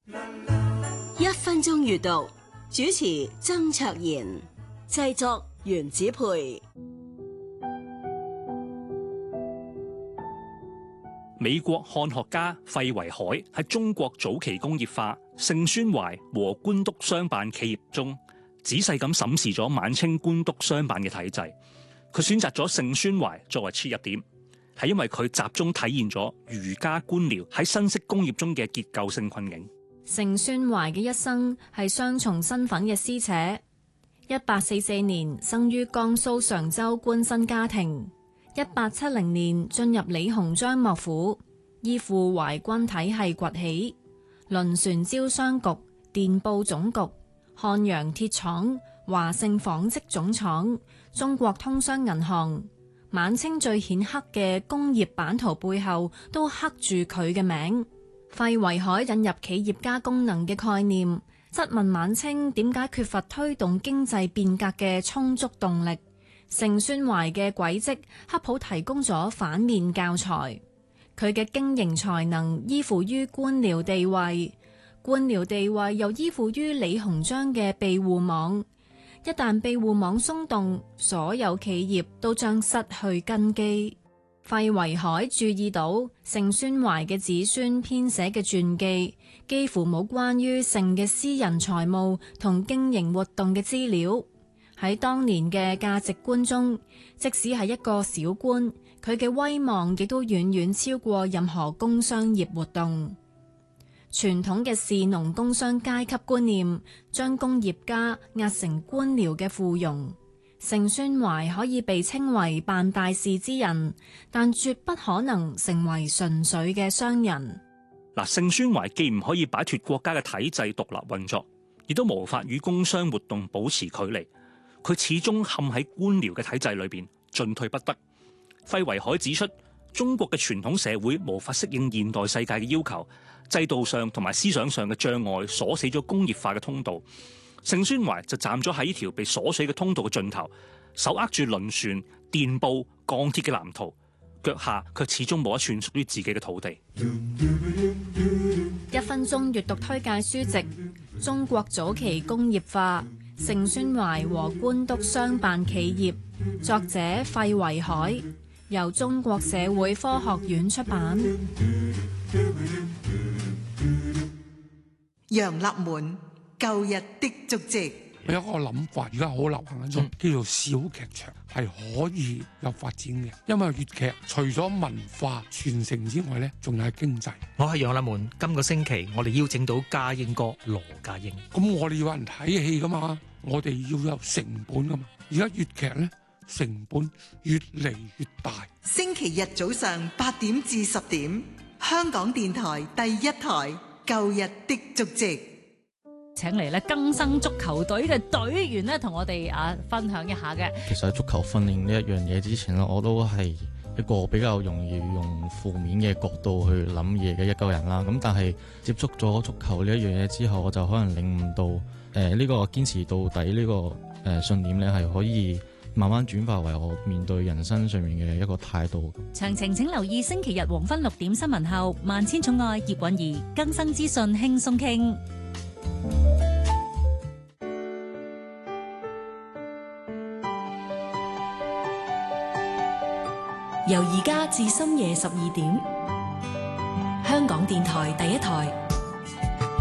1分鐘閱讀，主持曾卓賢，製作袁子培。 美國漢學家費維海喺中國早期工業化、盛宣懷和官督商辦企業中，仔細咁審視咗晚清官督商辦嘅體制。佢選擇咗盛宣懷作為切入點，係因為佢集中體現咗儒家官僚喺新式工業中嘅結構性困境。 盛宣懷嘅一生係雙重身份嘅撕扯。1844年生於江蘇常州官紳家庭。1870年進入李鴻章幕府，依附淮軍體系崛起，輪船招商局、電報總局、漢陽鐵廠、華盛紡織總廠、中國通商銀行，晚清最顯赫嘅工業版圖背後都刻住佢嘅名。費維海引入企業家功能嘅概念，質問晚清點解缺乏推動經濟變革嘅充足動力。盛宣懷嘅軌跡恰好提供咗反面教材。佢嘅經營才能依附於官僚地位，官僚地位又依附於李鴻章嘅庇護網。一旦庇護網鬆動，所有企業都將失去根基。費維海注意到盛宣懷嘅子孫編寫嘅傳記幾乎冇關於盛嘅私人財務同經營活動嘅資料。喺當年嘅價值觀中，即使係一個小官，佢嘅威望亦都遠遠超過任何工商業活動。傳統嘅士農工商階級觀念將工業家壓成官僚嘅附庸。盛宣懷可以被稱為辦大事之人，但絕不可能成為純粹嘅商人。 盛宣懷既唔可以擺脫國家嘅體制獨立運作，亦都無法與工商活動保持距離。佢始終陷喺官僚嘅體制裏邊，進退不得。費維海指出，中國嘅傳統社會無法適應現代世界嘅要求，制度上同埋思想上嘅障礙鎖死咗工業化嘅通道。盛宣懷就站咗喺呢條被鎖死嘅通道嘅盡頭，手握住輪船、電報、鋼鐵嘅藍圖，腳下卻始終冇一寸屬於自己嘅土地。 1分鐘閱讀推介書籍《中國早期工業化：盛宣懷和官督商辦企業》，作者費維海，由中國社會科學院出版。 楊立門舊日的足跡。 有一個諗法，而家好流行一種叫做小劇場，係可以有發展嘅。因為粵劇除咗文化傳承之外咧，仲有經濟。 我係楊立門，今個星期我哋邀請到家英哥羅家英。 咁我哋要有人睇戲噶嘛，我哋要有成本噶嘛。而家粵劇咧成本越嚟越大。 星期日早上8點至10點，香港電台第一台舊日的足跡。 請嚟咧更生足球隊嘅隊員咧，同我哋分享一下嘅。 其實喺足球訓練呢一樣嘢之前咧，我都係一個比較容易用負面嘅角度去諗嘢嘅一個人啦。咁但係接觸咗足球呢一樣嘢之後，我就可能領悟到呢個堅持到底呢個信念咧，係可以慢慢轉化為我面對人生上面嘅一個態度。 詳情請留意星期日黃昏6點新聞後，萬千寵愛葉韻儀更生資訊輕鬆傾。 由而家至深夜12點，香港電台第一台